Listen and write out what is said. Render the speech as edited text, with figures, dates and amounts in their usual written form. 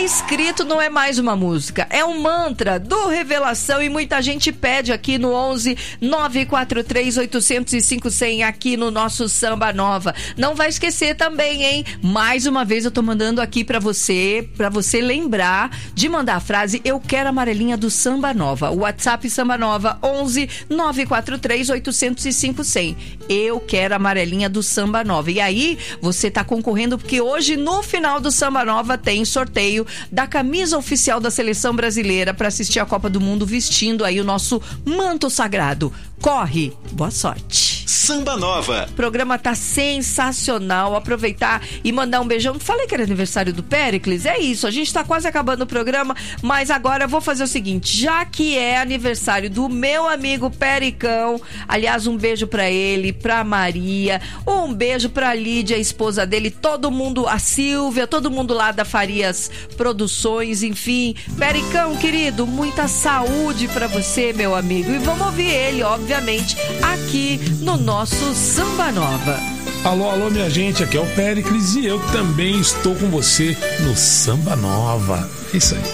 escrito, não é mais uma música, é um mantra do Revelação, e muita gente pede aqui no 11 943 805 100 aqui no nosso Samba Nova. Não vai esquecer também, hein? Mais uma vez eu tô mandando aqui pra você lembrar de mandar a frase "Eu quero amarelinha do Samba Nova". O WhatsApp Samba Nova 11 943 805 100. Eu quero amarelinha do Samba Nova. E aí, você tá concorrendo porque hoje no final do Samba Nova tem sorteio da camisa oficial da Seleção Brasileira para assistir a Copa do Mundo vestindo aí o nosso manto sagrado. Corre, boa sorte. Samba Nova. O programa tá sensacional. Aproveitar e mandar um beijão. Falei que era aniversário do Péricles. É isso, a gente tá quase acabando o programa, mas agora eu vou fazer o seguinte, já que é aniversário do meu amigo Pericão, aliás, um beijo pra ele, pra Maria, um beijo pra Lídia, a esposa dele, todo mundo, a Silvia, todo mundo lá da Farias Produções, enfim. Pericão, querido, muita saúde pra você, meu amigo. E vamos ouvir ele, obviamente, aqui no nosso Samba Nova. Alô, minha gente, aqui é o Péricles e eu também estou com você no Samba Nova. Isso aí.